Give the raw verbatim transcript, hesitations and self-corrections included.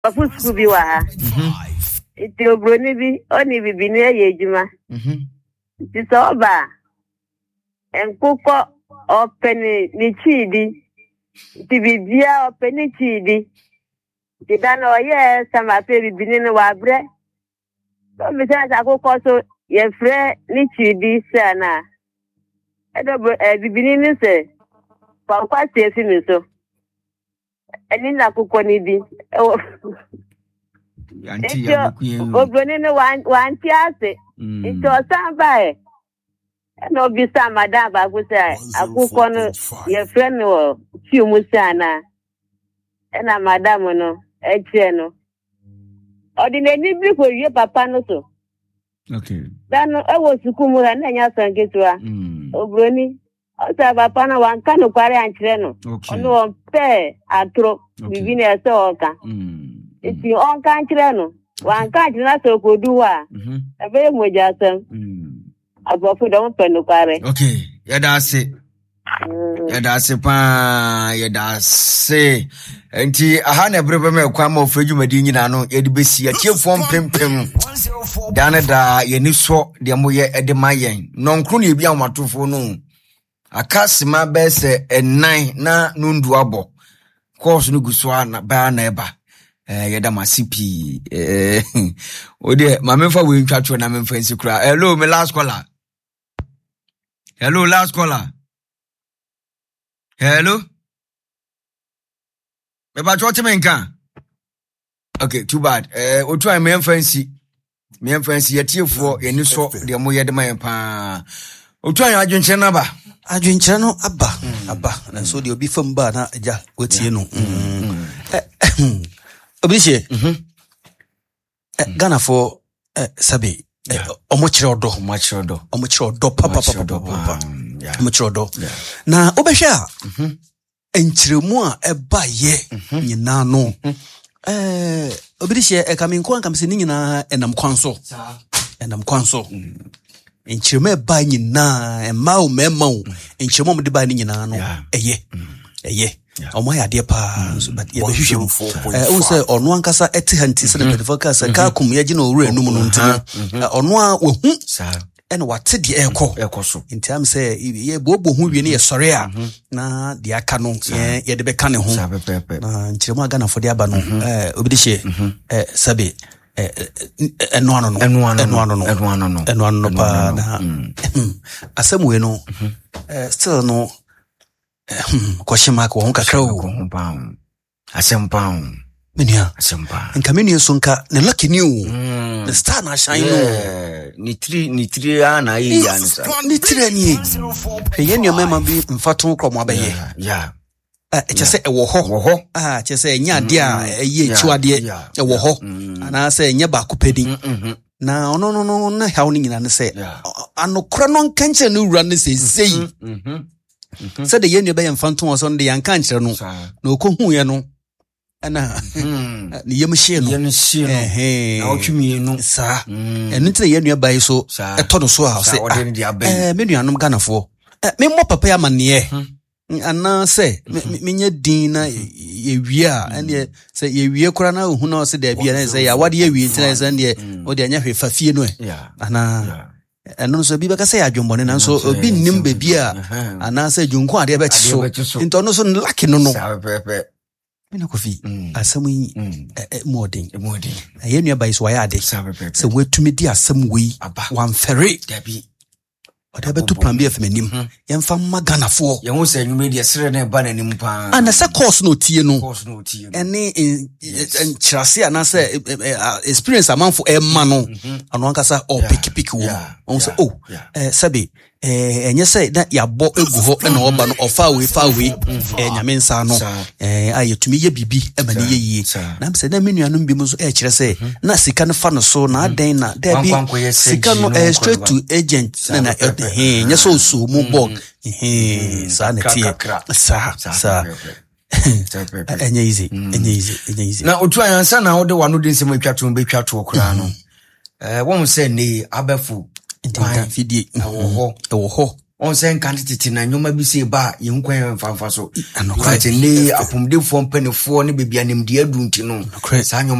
Afu school bi wa ha. Iti obroni bi oni bibi ne ye ejuma. Mhm. Ti so ba. Enkuko openi ni chidi. Ti bibia openi chidi. Ti dano ye sama pe bibi ne wa bre. So mi sa akoko so ye fre ni chidi sana. Edo bibi ni se. Pa kwa se fi mi so. Eni na akoko ni bi. Anti ya obroni ne wan wan ti ase. Ito samba e. No bisa madam ba go say akoko no ye friend no ti mu sana. E na madam no e che no. Ordinary bi ko ye papa no so. Okay. Dan e wo suku mu na nya sanketua. Obroni o sa papa na wan kan kware anchire no. Ono on pe atro bibi na se oka. Iti on kan chire no. Wan kan chire na so koduwa. E be moja sam. Abofu don penu kware. Okay, yada ase. Yada ase pa, yada ase. Enti aha na brebe me kwa ma ofreju madi nyina no yedi besi atiefo mpempem. Dane da yeni so de mo ye ede mayen. Nonkro na ebi amatofo no. Akasima bese enan na nundu abo. Course no guswa na ba na eba. Eh yeda masipi eh ode ma memfa we ntwatwo na memfa nsikura. Hello me last caller. Hello last caller. Hello. Me ba choti menka. Okay, too bad. Eh o try me memfa nsi. Me memfa nsi yetiefo yeni so de mo yede mayen pa. O try adwenche na ba. Adwenche no aba aba na so de obi fam ba na aja wetie no. Eh Obishe. Mhm. Ghana for sabi omo chire odo, omo chire odo. Omo chire odo papa papa papa. Omo chire odo. Na obehwa mhm. Enchiremu a eba ye nyina no. Eh Obishe e kam nko ankam se ni nyina enam kwanso. Enam kwanso. Enchiremu eba nyina ema o mema o. Enchiremu mo de ba ni nyina no eye. Eye. Omo ya de pa so but ye behwehwem eh o say ono ankasa ete hanti se the focus ka kum ye gina owura enum no ntino ono a wo hu ene wate de ekọ ekoso nti am say ye bobo hu wie ne ye sore a na de aka no ye ye de be ka ne ho na nchiremu aga na fo de aba no eh obi de hye eh sabe eh eno ano no eno ano eno ano no eno ano no eno ano no pa na asamuwe no eh still no kwashima ko honka krawo asempa menia asempa nka menu so nka ne lucky new the star na shine no ni tri ni tri ana yi ya nsa ni tri ani hye ne mema bi mfato kromo abaye ya eh chese ewo ho wo ho ah chese nya ade a eye chiwade ewo ho ana se nya ba kopedi na ono no no na hawo ni nyina ne se anokra no nkanche no wura ne se sei mhm said the yenu be mfanto wo so de yanka nkyere no na okohu ye no ana ni yemhye no yemhye no eh na otwemie no sa enu nti yenu ba yi so eto no so ha se eh menu anom ganafo eh me mo papa ya manne ana se menye din na ye wie a ene se ye wie kora na hu na o se da bia na se ya wade ye wie nti na se de o de anya hwefa fie no ana eno so bi beka say adwombone na so obi nnim bebi a ana say dwunko ade be chiso into no so lucky no no pepe mina kofi asam yi modern modern aye nua bai so ya ade se wetumi di asam wi wan fere dabi wada betu plan bi afemenim yemfa maganafo ye hu say nwuma di sere na ba nanim pa ana se course no tie no course no tie ene enchirase ana se experience amanfo e ma no ano ankasa o pick pick wo on say oh eh sabi eh enye say na yabo egu ho na oba no ofa we fa we eh nyame nsa no eh ayetumi ye bibi e ma ne ye yie na am say na menuanum bi mu so e kire say na sika no fa no so na aden na da bi sika no eh straight to agent na na eh nya so so mu bog eh sa na tie sa sa enye easy enye easy enye easy na otu ayansa na wo de wano de nsem atwato be twato okura no eh won say ne abafu intinta fidie ewo ho ewo ho on say candidate na nyoma bi say ba ye nkwan mfanfa so Ano but ne apomdefo mpanefo ne bibia nimde adu ntino saa